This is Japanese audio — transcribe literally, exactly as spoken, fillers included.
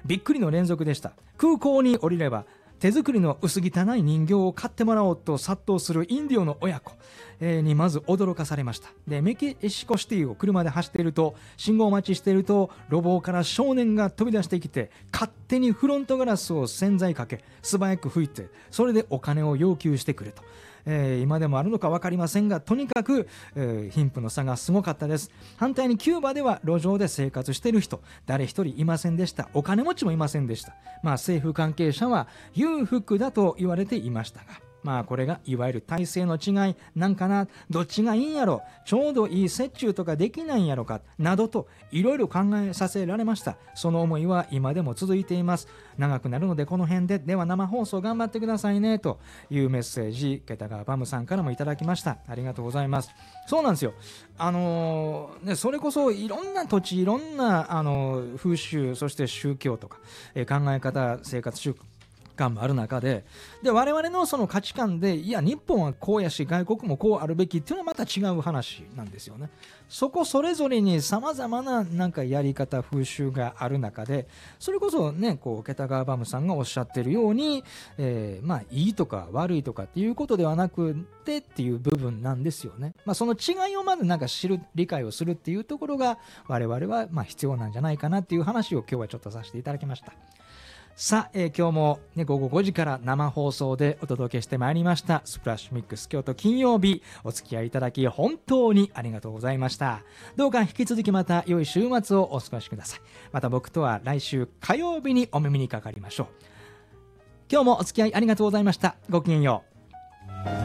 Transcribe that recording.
びっくりの連続でした。空港に降りれば手作りの薄汚い人形を買ってもらおうと殺到するインディオの親子にまず驚かされました。で、メキシコシティを車で走っていると、信号待ちしていると、路傍から少年が飛び出してきて、勝手にフロントガラスを洗剤かけ、素早く拭いて、それでお金を要求してくれと。えー、今でもあるのか分かりませんが、とにかく、えー、貧富の差がすごかったです。反対にキューバでは路上で生活している人誰一人いませんでした。お金持ちもいませんでした。まあ政府関係者は裕福だと言われていましたが、まあこれがいわゆる体制の違いなんかな、どっちがいいんやろ、ちょうどいい折衷とかできないんやろかなどといろいろ考えさせられました。その思いは今でも続いています。長くなるのでこの辺で、では生放送頑張ってくださいねというメッセージ、ケタガーバムさんからもいただきました。ありがとうございます。そうなんですよ。あのーね、それこそいろんな土地、いろんな、あのー風習、そして宗教とか、えー考え方、生活習慣感もある中で、で我々のその価値観で、いや日本はこうやし外国もこうあるべきっていうのはまた違う話なんですよね。そこそれぞれにさまざまななんかやり方風習がある中で、それこそね、こうケタガーバムさんがおっしゃってるように、えー、まあいいとか悪いとかっていうことではなくてっていう部分なんですよね。まあその違いをまずなんか知る、理解をするっていうところが我々はまあ必要なんじゃないかなっていう話を今日はちょっとさせていただきました。さあ、えー、今日も、ね、ごごごじから生放送でお届けしてまいりましたスプラッシュミックス京都金曜日、お付き合いいただき本当にありがとうございました。どうか引き続きまた良い週末をお過ごしください。また僕とは来週火曜日にお耳にかかりましょう。今日もお付き合いありがとうございました。ごきげんよう。